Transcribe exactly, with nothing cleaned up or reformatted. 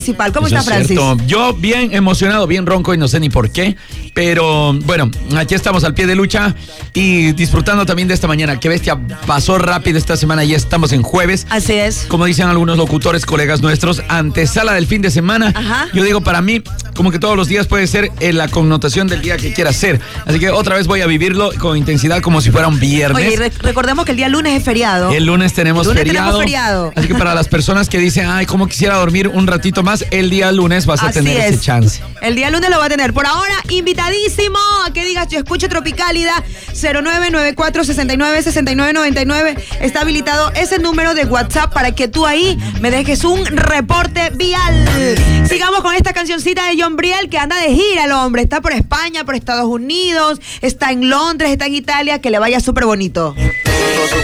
¿Cómo Eso está, es Francis? Cierto. Yo bien emocionado, bien ronco y no sé ni por qué, pero bueno, aquí estamos al pie de lucha y disfrutando también de esta mañana. Qué bestia, pasó rápido esta semana, ya estamos en jueves. Así es. Como dicen algunos locutores, colegas nuestros, antesala del fin de semana. Ajá. Yo digo, para mí, como que todos los días puede ser en la connotación del día que quiera ser. Así que otra vez voy a vivirlo con intensidad como si fuera un viernes. Oye, re- recordemos que el día lunes es feriado. El lunes tenemos El lunes feriado. tenemos feriado. Así que para las personas que dicen, ay, cómo quisiera dormir un ratito más, el día lunes vas a Así tener es. ese chance. El día lunes lo va a tener. Por ahora, invitadísimo a que digas, yo escucho Tropicálida, cero nueve nueve cuatro seis nueve seis nueve nueve nueve. Está habilitado ese número de WhatsApp para que tú ahí me dejes un reporte vial. Sigamos con esta cancioncita de John Briel, que anda de gira el hombre. Está por España, por Estados Unidos, está en Londres, está en Italia. Que le vaya súper bonito.